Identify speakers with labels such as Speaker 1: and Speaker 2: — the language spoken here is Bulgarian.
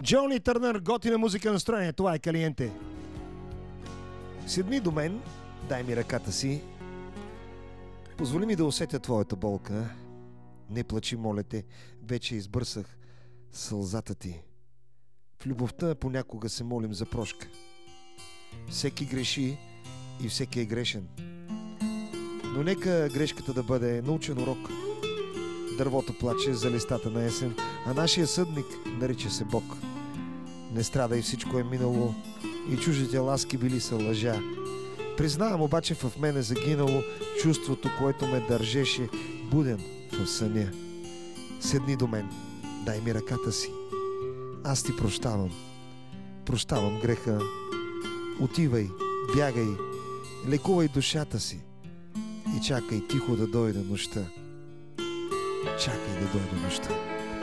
Speaker 1: Джони Търнър, готина музика, настроение. Това е Калиенте. Седни до мен, дай ми ръката си. Позволи ми да усетя твоята болка. Не плачи, моля те, вече избърсах сълзата ти. В любовта понякога се молим за прошка. Всеки греши и всеки е грешен. Но нека грешката да бъде научен урок. Дървото плаче за листата на есен, а нашия съдник нарича се Бог. Не страдай, всичко е минало и чуждите ласки били са лъжа. Признавам обаче, в мене загинало чувството, което ме държеше буден в съня. Седни до мен, дай ми ръката си. Аз ти прощавам. Прощавам греха. Отивай, бягай, лекувай душата си и чакай тихо да дойде нощта. Чакай да дойде нощта.